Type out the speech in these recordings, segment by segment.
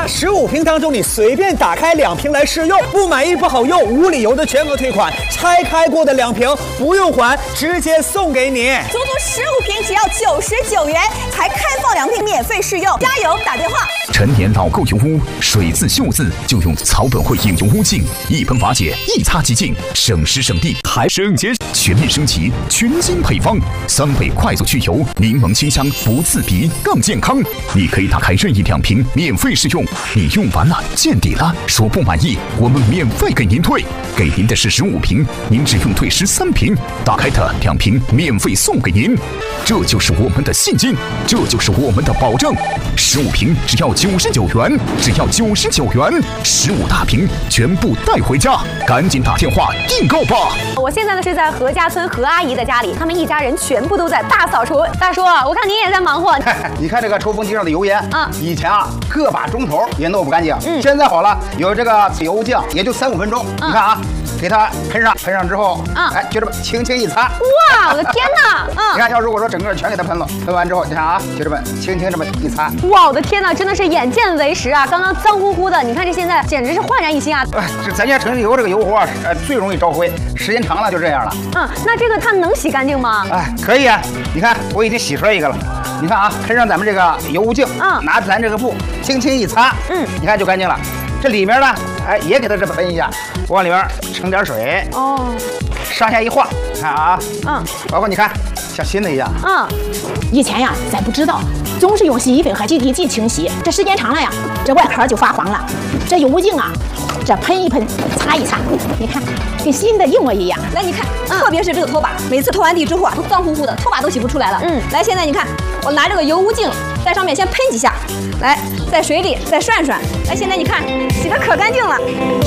家15瓶当中，你随便打开2瓶来试用，不满意不好用，无理由的全额退款。拆开过的2瓶不用还，直接送给你。 足足15瓶只要99元，才开放2瓶免费试用，加油打电话！ 陈年老垢油污，水渍锈渍就用草本汇影油污净，一喷瓦解，一擦即净，省时省力还省钱。全面升级，全新配方，3倍快速去油，柠檬清香，不刺鼻，更健康。你可以打开任意2瓶免费试用，你用完了见底了，说不满意，我们免费给您退，给您的是15瓶，您只用退13瓶，打开的2瓶免费送给您。这就是我们的信心，这就是我们的保证。15瓶只要99元，只要99元，15大瓶全部带回家，赶紧打电话订购吧。 我现在呢是在何家村何阿姨的家里，他们一家人全部都在大扫除。大叔，我看您也在忙活。 你看这个抽风机上的油烟啊， 以前啊个把钟头也弄不干净，现在好了，有这个油酱也就3、5分钟。你看啊，给它喷上之后，哎，就这么轻轻一擦。 哇，我的天哪！ 你看，要如果说整个全给它喷了，喷完之后，你看啊，就这么轻轻这么一擦。 哇，我的天哪，真的是眼见为实啊！刚刚脏乎乎的，你看这现在简直是焕然一新啊！ 这咱家城市油这个油活啊，最容易招灰，时间长了就这样了。 那这个它能洗干净吗？ 哎，可以啊！你看我已经洗出来一个了。你看啊，喷上咱们这个油污净，拿咱这个布轻轻一擦，你看就干净了。这里面呢，哎，也给它这么喷一下，往里面盛点水，上下一晃，你看啊，包括你看像新的一样。 以前呀，咱不知道，总是用洗衣粉和挤地剂清洗，这时间长了呀，这外壳就发黄了。这油污净啊，这喷一喷，擦一擦，你看跟新的一模一样。 来，你看，特别是这个拖把，每次拖完地之后啊，都脏乎乎的，拖把都洗不出来了。来，现在你看，我拿这个油污净在上面先喷几下，来，在水里再涮涮。来，现在你看，洗得可干净了。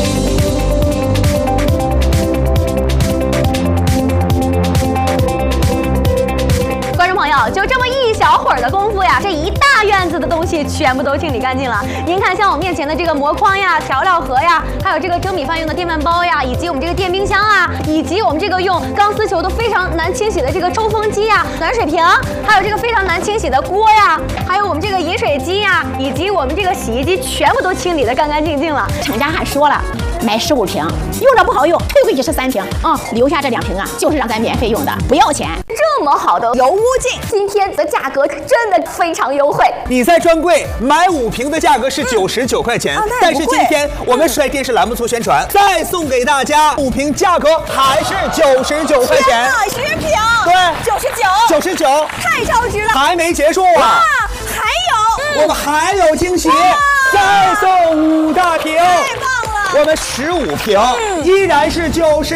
观众朋友，就这么一小会儿的功夫呀，这一大院子的东西全部都清理干净了。您看，像我面前的这个膜筐呀、调料盒呀，还有这个蒸米饭用的电饭煲呀，以及我们这个电冰箱啊，以及我们这个用钢丝球都非常难清洗的这个抽风机呀、暖水瓶，还有这个非常难清洗的锅呀，还有我们这个饮水机呀，以及我们这个洗衣机，全部都清理得干干净净了。 厂家还说了，买15瓶，用着不好用，退回去13瓶留下这2瓶啊，就是让咱免费用的，不要钱。 这么好的油污净，今天的价格真的非常优惠。 你在专柜买5瓶的价格是99块钱，但是今天我们在电视栏目做宣传，再送给大家5瓶，价格还是99块钱。 10瓶， 对，99， 太超值了。 还没结束啊， 还有， 我们还有惊喜，再送5大瓶。 太棒了！ 我们15瓶依然是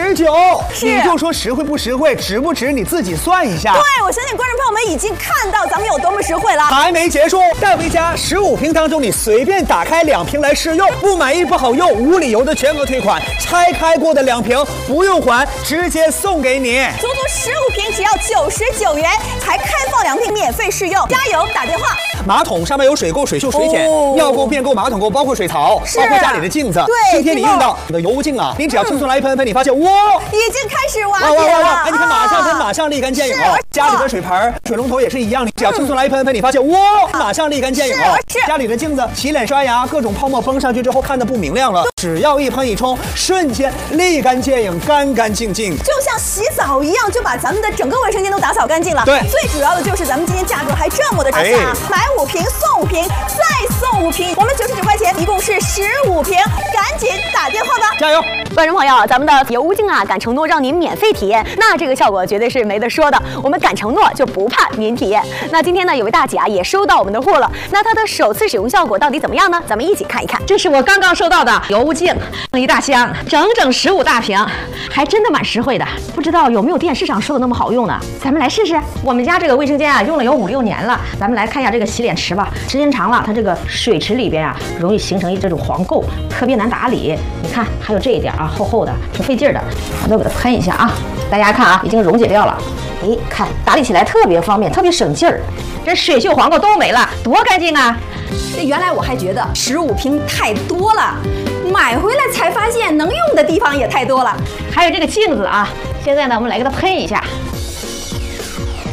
99，你就说实惠不实惠，值不值你自己算一下。 对，我相信观众朋友们已经看到咱们有多么实惠了。 还没结束，带回家15瓶当中，你随便打开2瓶来试用，不满意不好用，无理由的全额退款。拆开过的2瓶不用还，直接送给你。 足足15瓶只要99元，才开放2瓶免费试用，加油打电话！ 马桶上面有水垢、水锈、水碱，尿垢、便垢、马桶垢，包括水槽，包括家里的镜子。 对， 今天你用到你的油污净啊，你只要轻松来一喷，你发现哇， 已经开始瓦解了。 哎，你看马上喷，马上立竿见影哦。家里的水盆、水龙头也是一样，你只要轻松来一喷，你发现哇，马上立竿见影哦。家里的镜子、洗脸刷牙，各种泡沫崩上去之后看的不明亮了，只要一喷一冲，瞬间立竿见影，干干净净， 就像洗澡一样，就把咱们的整个卫生间都打扫干净了。 对， 最主要的就是咱们今天价格还这么的差价，买5瓶送5瓶，再送5瓶，我们99块钱，一共是15瓶，赶紧打电话吧， 加油！ 观众朋友，咱们的油污净啊，敢承诺让您免费体验，那这个效果绝对是没得说的。我们敢承诺，就不怕您体验。那今天呢，有位大姐啊也收到我们的货了，那她的首次使用效果到底怎么样呢？咱们一起看一看。 这是我刚刚收到的油污净，一大箱，整整15大瓶，还真的蛮实惠的。不知道有没有电视上说的那么好用呢？咱们来试试。我们家这个卫生间啊，用了有5、6年了。咱们来看一下这个洗脸池吧，时间长了，它这个水池里边啊，容易形成这种黄垢，特别难打理。你看，还有这一点啊，厚厚的，挺费劲的。我都给它喷一下啊，大家看啊，已经溶解掉了。哎，看打理起来特别方便，特别省劲儿。这水锈黄垢都没了，多干净啊！ 这原来我还觉得15瓶太多了，买回来才发现能用的地方也太多了。 还有这个镜子啊，现在呢，我们来给它喷一下，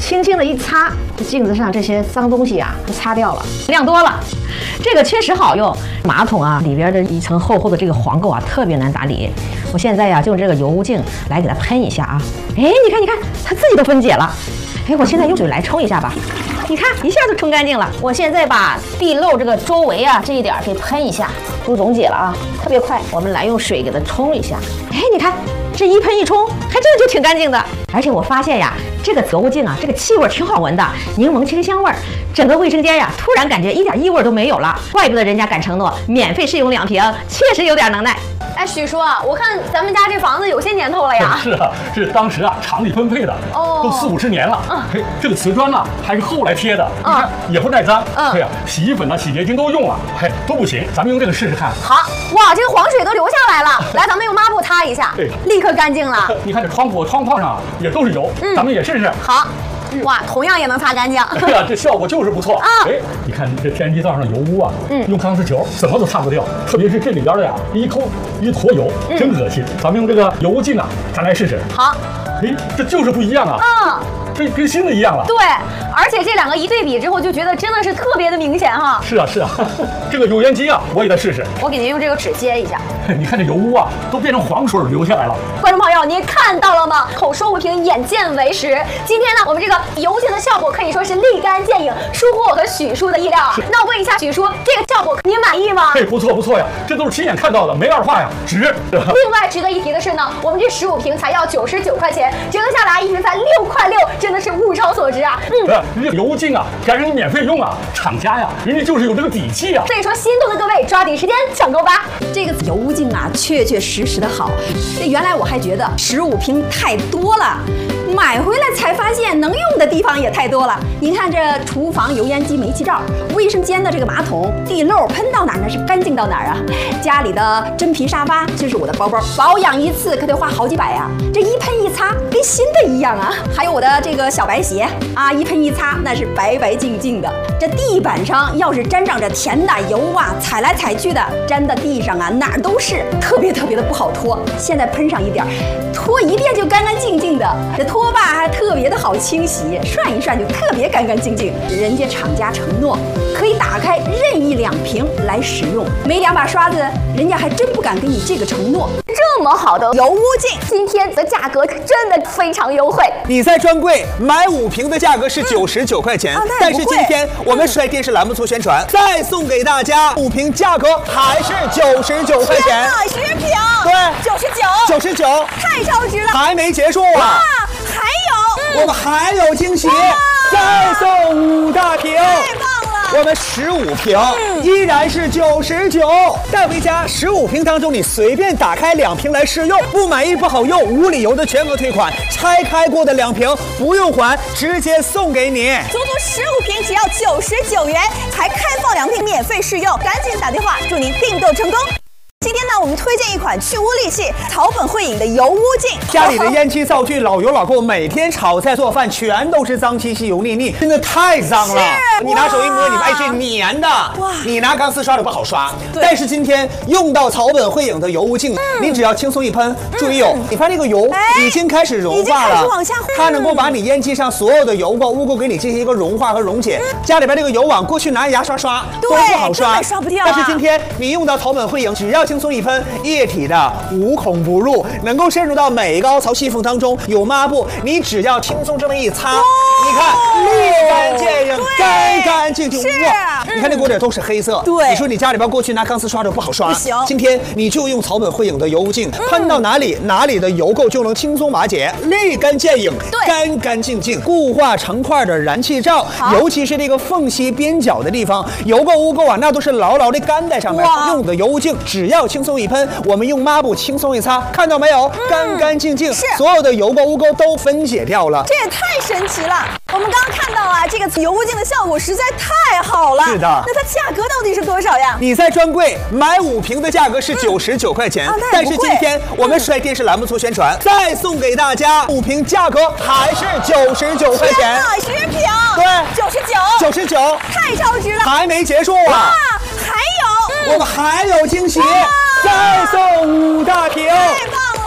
轻轻的一擦，这镜子上这些脏东西啊都擦掉了，亮多了。这个确实好用。马桶啊里边的一层厚厚的这个黄垢啊，特别难打理。我现在呀就用这个油污净来给它喷一下啊。哎，你看，它自己都分解了。哎，我现在用水来冲一下吧。你看，一下就冲干净了。我现在把地漏这个周围啊这一点给喷一下，都溶解了啊，特别快。我们来用水给它冲一下。哎，你看这一喷一冲，还真的就挺干净的。而且我发现呀，这个油污净啊，这个气味挺好闻的，柠檬清香味儿。整个卫生间呀，突然感觉一点异味都没有了。怪不得人家敢承诺免费试用2瓶，确实有点能耐。 哎，许叔啊，我看咱们家这房子有些年头了呀。 是啊，是当时啊厂里分配的，都40、50年了。嘿，这个瓷砖呢还是后来贴的，你看也不耐脏。对呀，洗衣粉呢、洗洁精都用了，嘿，都不行。咱们用这个试试看。 好，哇，这个黄水都流下来了。来，咱们用抹布擦一下，立刻干净了。 你看这窗框上啊也都是油，咱们也试试。 好。哇，同样也能擦干净。 对呀，这效果就是不错啊！哎，你看这天然气灶上的油污啊，用钢丝球怎么都擦不掉，特别是这里边的呀，一抠一坨油，真恶心。咱们用这个油污净啊，咱来试试。 好。 哎，这就是不一样啊！这跟新的一样了。 对，而且这2个一对比之后，就觉得真的是特别的明显哈。 是啊，这个油烟机啊，我也得试试。 我给您用这个纸接一下。 你看这油污啊，都变成黄水流下来了。 观众朋友，您看到了吗？口说无凭，眼见为实。今天呢，我们这个油净的效果可以说是立竿见影，出乎我和许叔的意料啊。那我问一下许叔，这个效果您满意吗？ 嘿，不错呀，这都是亲眼看到的，没二话呀，值。 另外值得一提的是呢，我们这15瓶才要99块钱，折合下来1瓶才6块6，真的是物超所值啊。 这个油污净啊，敢让你免费用啊，厂家呀，人家就是有这个底气啊。 所以说，心动的各位抓紧时间抢购吧。 这个油污净啊，确实的好。这原来我还觉得15瓶太多了，买回来才发现能用的地方也太多了。您看这厨房油烟机煤气罩，卫生间的这个马桶地漏喷到哪儿那是干净到哪儿啊。家里的真皮沙发，这是我的包包，保养一次可得花好几百呀。这一喷一擦跟新的一样啊。还有我的这个小白鞋啊，一喷一擦那是白白净净的。这地板上要是沾上这甜的油啊，踩来踩去的，粘到地上啊哪儿都是，特别的不好拖。现在喷上一点，拖一遍就干干净净的。这拖把还特别的好清洗，涮一涮就特别干干净净。人家厂家承诺可以打开任意2瓶来使用，没2把刷子，人家还真不敢给你这个承诺。 这么好的油污净，今天的价格真的非常优惠。 你在专柜买5瓶的价格是99块钱，但是今天我们是在电视栏目做宣传，再送给大家5瓶，价格还是99块钱。 10瓶， 对，99， 太超值了， 还没结束啊！ 还有， 我们还有惊喜，再送5大瓶。 太棒了！ 我们15瓶依然是99，带回家15瓶当中，你随便打开2瓶来试用，不满意不好用，无理由的全额退款，拆开过的2瓶不用还，直接送给你。 足足15瓶只要99元，才开放2瓶免费试用，赶紧打电话，祝您订购成功。今天呢，我们推荐一款去污利器草本汇隐的油污净。 家里的烟气灶具老油老垢，每天炒菜做饭全都是脏兮兮油腻腻，真的太脏了。你拿手一摸，你发现是粘的。哇！你拿钢丝刷都不好刷。但是今天用到草本汇隐的油污净，你只要轻松一喷，注意你发现这个油已经开始融化了，它能够把你烟气上所有的油垢污垢给你进行一个融化和溶解。家里边这个油网过去拿牙刷刷都不好刷， 刷不掉。 但是今天你用到草本汇隐，只要轻松一喷，液体的无孔不入，能够渗入到每一个凹槽细缝当中。有抹布，你只要轻松这么一擦，你看立竿见影，干干净净。哇！你看这锅底都是黑色。 对， 你说你家里边过去拿钢丝刷都不好刷， 不行。 今天你就用草本汇隐的油污净，喷到哪里的油垢就能轻松瓦解，立竿见影，干干净净。固化成块的燃气罩，尤其是这个缝隙边角的地方，油垢污垢啊，那都是牢牢的干在上面。用的油污净只要轻松一喷，我们用抹布轻松一擦，看到没有？干干净净，所有的油垢污垢都分解掉了。 这也太神奇了！我们刚刚看到啊，这个油污净的效果实在太好了。 是的。 那它价格到底是多少呀？ 你在专柜买5瓶的价格是99块钱，但是今天我们是在电视栏目做宣传，再送给大家5瓶，价格还是99块钱。 10瓶， 对，99， 太超值了， 还没结束啊！ 还有， 我们还有惊喜，再送5大瓶。 太棒了！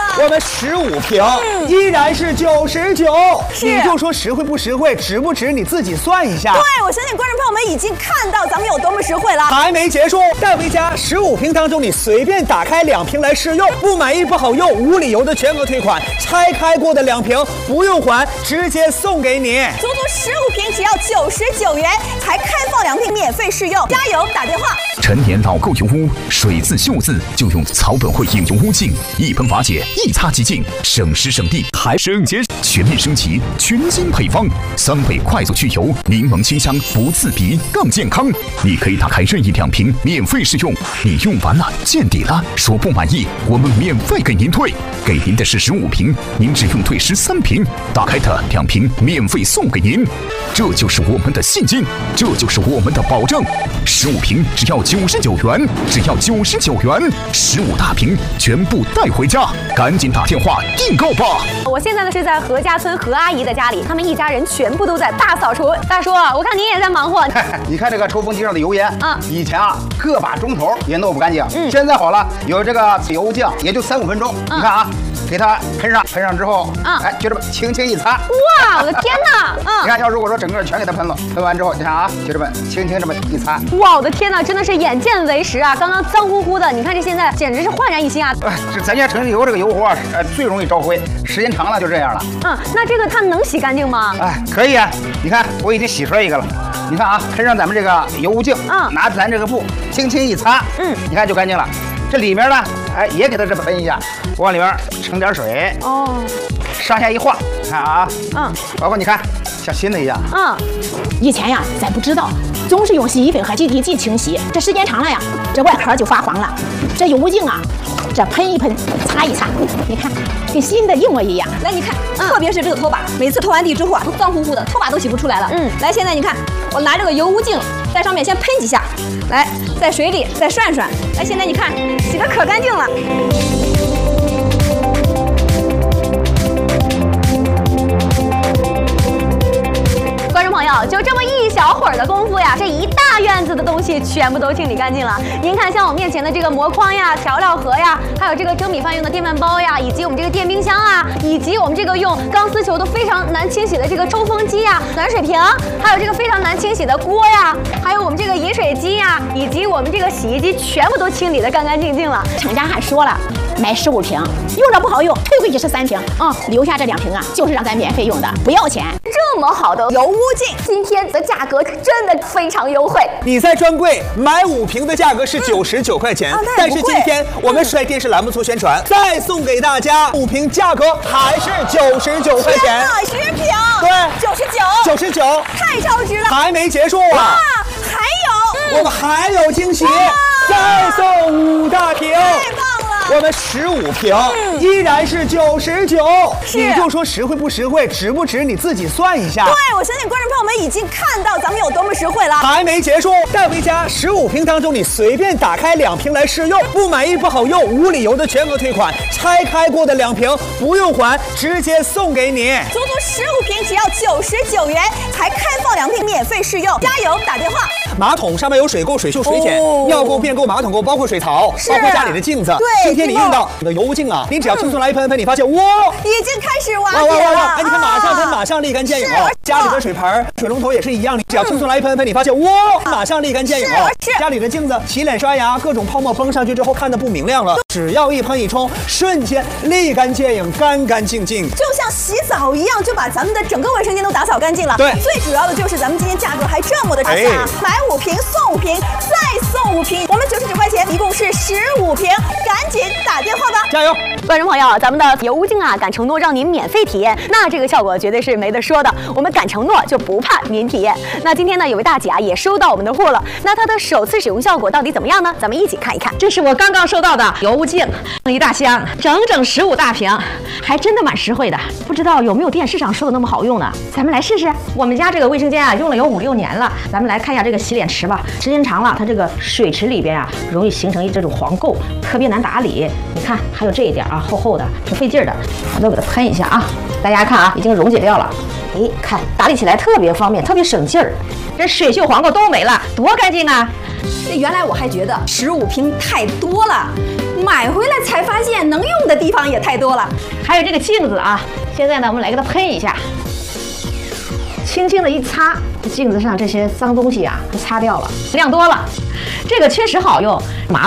我们15瓶依然是99，你就说实惠不实惠，值不值你自己算一下。 对，我相信观众朋友们已经看到咱们有多么实惠了。 还没结束，带回家15瓶当中，你随便打开2瓶来试用，不满意不好用，无理由的全额退款，拆开过的2瓶不用还，直接送给你。 足足15瓶只要99元，才开放2瓶免费试用，加油打电话。 陈年老购油污，水渍锈渍就用草本汇影油污净，一喷瓦解，一擦即净，省时省力还省钱，全面升级，全新配方，3倍快速去油，柠檬清香，不刺鼻，更健康。你可以打开任意2瓶免费试用，你用完了见底了，说不满意，我们免费给您退，给您的是15瓶，您只用退13瓶，打开的2瓶免费送给您，这就是我们的信心，这就是我们的保证。15瓶只要99元，只要99元，15大瓶全部带回家，赶紧打电话订购吧。 我现在呢是在何家村何阿姨的家里，他们一家人全部都在大扫除。大叔，我看您也在忙活。 你看这个抽风机上的油烟，以前个把钟头也弄不干净，现在好了，有这个油污净，也就3-5分钟。你看给它喷上之后，就这么轻轻一擦。 哇，我的天哪！ 你看，要如果说整个全给它喷了，喷完之后，你看就这么轻轻这么一擦。 哇，我的天哪，真的是眼见为实啊！刚刚脏乎乎的，你看这现在简直是焕然一新啊！ 这咱家城里油这个油壶最容易招灰，时间长了就这样了。 那这个它能洗干净吗？ 可以啊。你看我已经洗出来一个了。你看喷上咱们这个油污净，拿咱这个布轻轻一擦，你看就干净了。这里面呢，也给它这么喷一下，往里面盛点水，上下一晃，看包括你看像新的一样。 以前呀，咱不知道，总是用洗衣粉和挤地剂清洗，这时间长了呀，这外壳就发黄了。这油污净这喷一喷，擦一擦，你看跟新的一模一样。 来，你看，特别是这个拖把，每次拖完地之后都脏乎乎的，拖把都洗不出来了。来，现在你看，我拿这个油污净在上面先喷几下，来，在水里再涮涮。来，现在你看，洗得可干净了。 观众朋友，就这么一小会儿的功夫呀，这一大院子的东西全部都清理干净了。您看，像我面前的这个膜筐呀、调料盒呀，还有这个蒸米饭用的电饭煲呀，以及我们这个电冰箱啊，以及我们这个用钢丝球都非常难清洗的这个抽风机呀、暖水瓶，还有这个非常难清洗的锅呀，还有我们这个饮水机呀，以及我们这个洗衣机，全部都清理得干干净净了。 厂家还说了，买15瓶，用着不好用，退回去13瓶，留下这2瓶就是让咱免费用的，不要钱。 这么好的油污净，今天的价格真的非常优惠。 你在专柜买5瓶的价格是99块钱，但是今天我们是在电视栏目做宣传，再送给大家5瓶，价格还是99块钱。 10瓶， 对，99， 太超值了。 还没结束还有， 我们还有惊喜，再送5大瓶。 太棒了！ 我们15瓶依然是99，你就说实惠不实惠，值不值你自己算一下。 对，我相信观众朋友们已经看到咱们有多么实惠了。 还没结束，带回家15瓶当中，你随便打开2瓶来试用，不满意不好用，无理由的全额退款，拆开过的2瓶不用还，直接送给你。 足足15瓶只要99元，才开放2瓶免费试用，加油打电话。 马桶上面有水垢、水锈、水碱，尿垢、便垢、马桶垢，包括水槽，包括家里的镜子。 对， 今天你用到你的油污净您只要轻松来一喷，你发现哇， 已经开始瓦解了。 你看马上喷，马上立竿见影家里的水盆、水龙头也是一样，你只要轻松来一喷，你发现哇，马上立竿见影家里的镜子、洗脸刷牙，各种泡沫崩上去之后看得不明亮了，只要一喷一冲，瞬间立竿见影，干干净净， 就像洗澡一样，就把咱们的整个卫生间都打扫干净了。 对， 最主要的就是咱们今天价格还这么的差价，买5瓶送5瓶，再送5瓶，我们99块钱，一共是15瓶，赶紧打电话吧， 加油！ 观众朋友，咱们的油污净敢承诺让您免费体验，那这个效果绝对是没得说的。我们敢承诺，就不怕您体验。那今天呢，有位大姐也收到我们的货了，那她的首次使用效果到底怎么样呢？咱们一起看一看。 这是我刚刚收到的油污净，一大箱，整15大瓶，还真的蛮实惠的。不知道有没有电视上说的那么好用呢？咱们来试试。我们家这个卫生间用了有5-6年了，咱们来看一下这个洗脸池吧。时间长了，它这个水池里边容易形成这种黄垢，特别难打理。你看，还有这一点厚厚的，挺费劲的。我都给它喷一下大家看已经溶解掉了。看打理起来特别方便，特别省劲儿。这水锈黄垢都没了，多干净啊！ 这原来我还觉得15瓶太多了，买回来才发现能用的地方也太多了。 还有这个镜子啊，现在呢，我们来给它喷一下，轻轻的一擦，镜子上这些脏东西啊，就擦掉了，量多了。这个确实好用，麻